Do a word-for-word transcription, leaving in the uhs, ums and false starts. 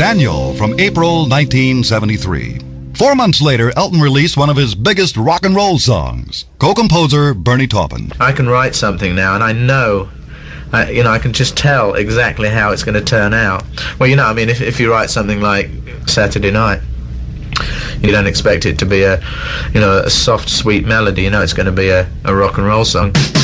Manual from April nineteen seventy-three. Four months later, Elton released one of his biggest rock and roll songs. Co-composer Bernie Taupin. I can write something now, and I know, I, you know, I can just tell exactly how it's going to turn out. Well, you know, I mean, if, if you write something like Saturday Night, you don't expect it to be a, you know, a soft, sweet melody. You know it's going to be a, a rock and roll song.